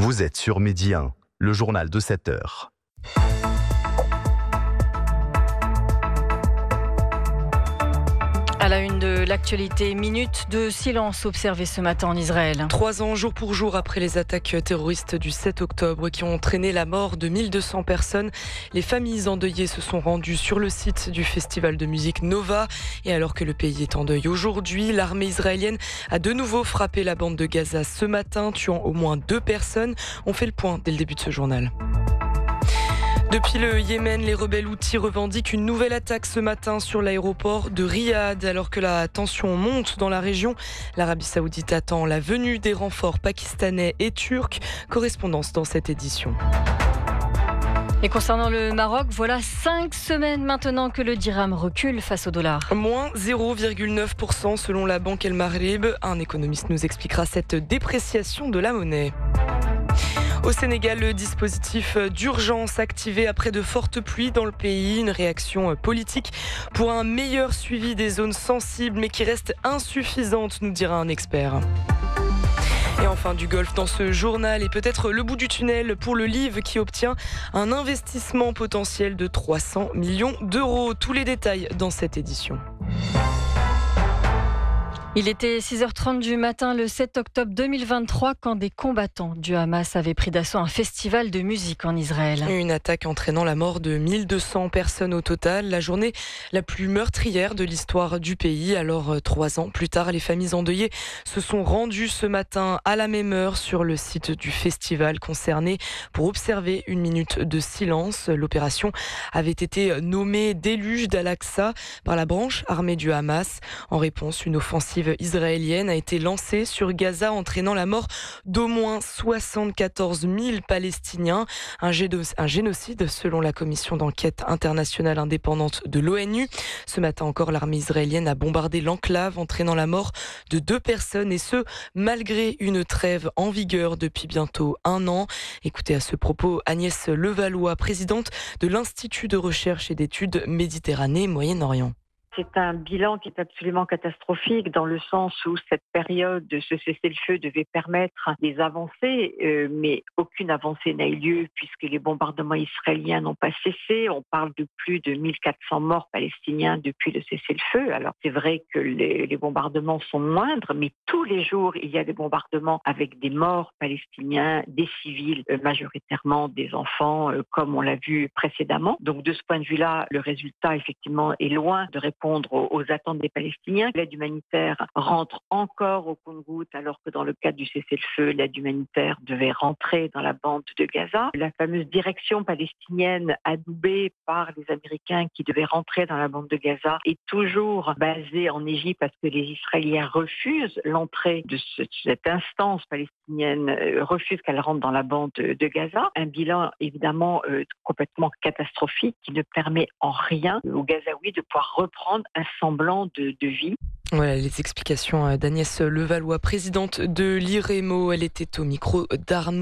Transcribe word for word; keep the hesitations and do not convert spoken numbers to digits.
Vous êtes sur Midi un, le journal de sept heures. À la une de l'actualité, minute de silence observée ce matin en Israël. Trois ans, jour pour jour, après les attaques terroristes du sept octobre qui ont entraîné la mort de mille deux cents personnes, les familles endeuillées se sont rendues sur le site du festival de musique Nova. Et alors que le pays est en deuil aujourd'hui, l'armée israélienne a de nouveau frappé la bande de Gaza ce matin, tuant au moins deux personnes. On fait le point dès le début de ce journal. Depuis le Yémen, les rebelles houthis revendiquent une nouvelle attaque ce matin sur l'aéroport de Riyad. Alors que la tension monte dans la région, l'Arabie Saoudite attend la venue des renforts pakistanais et turcs. Correspondance dans cette édition. Et concernant le Maroc, voilà cinq semaines maintenant que le dirham recule face au dollar. Moins zéro virgule neuf pour cent selon la banque El Maghrib. Un économiste nous expliquera cette dépréciation de la monnaie. Au Sénégal, le dispositif d'urgence activé après de fortes pluies dans le pays. Une réaction politique pour un meilleur suivi des zones sensibles, mais qui reste insuffisante, nous dira un expert. Et enfin du golf dans ce journal et peut-être le bout du tunnel pour le Liv qui obtient un investissement potentiel de trois cents millions d'euros. Tous les détails dans cette édition. Il était six heures trente du matin le sept octobre deux mille vingt-trois quand des combattants du Hamas avaient pris d'assaut un festival de musique en Israël. Une attaque entraînant la mort de mille deux cents personnes au total, la journée la plus meurtrière de l'histoire du pays. Alors trois ans plus tard, les familles endeuillées se sont rendues ce matin à la même heure sur le site du festival concerné pour observer une minute de silence. L'opération avait été nommée Déluge d'Al-Aqsa par la branche armée du Hamas. En réponse, une offensive israélienne a été lancée sur Gaza, entraînant la mort d'au moins soixante-quatorze mille Palestiniens. Un génocide selon la commission d'enquête internationale indépendante de l'ONU. Ce matin encore, l'armée israélienne a bombardé l'enclave, entraînant la mort de deux personnes, et ce, malgré une trêve en vigueur depuis bientôt un an. Écoutez à ce propos Agnès Levallois, présidente de l'Institut de recherche et d'études Méditerranée-Moyen-Orient. C'est un bilan qui est absolument catastrophique dans le sens où cette période de ce cessez-le-feu devait permettre des avancées, euh, mais aucune avancée n'a eu lieu puisque les bombardements israéliens n'ont pas cessé. On parle de plus de mille quatre cents morts palestiniens depuis le cessez-le-feu. Alors c'est vrai que les, les bombardements sont moindres, mais tous les jours il y a des bombardements avec des morts palestiniens, des civils, euh, majoritairement des enfants, euh, comme on l'a vu précédemment. Donc de ce point de vue-là, le résultat effectivement est loin de répondre aux attentes des Palestiniens. L'aide humanitaire rentre encore au compte-gouttes alors que dans le cadre du cessez-le-feu, l'aide humanitaire devait rentrer dans la bande de Gaza. La fameuse direction palestinienne adoubée par les Américains qui devaient rentrer dans la bande de Gaza est toujours basée en Égypte parce que les Israéliens refusent l'entrée de ce, cette instance palestinienne, euh, refusent qu'elle rentre dans la bande de, de Gaza. Un bilan évidemment euh, complètement catastrophique qui ne permet en rien aux Gazaouis de pouvoir reprendre un semblant de, de vie. Voilà les explications d'Agnès Levallois, présidente de l'IREMO. Elle était au micro d'Arnaud.